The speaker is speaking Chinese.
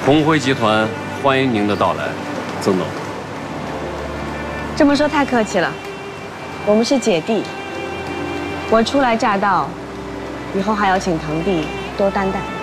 鸿辉集团欢迎您的到来，曾总。 这么说太客气了，我们是姐弟。我初来乍到，以后还要请堂弟多担待。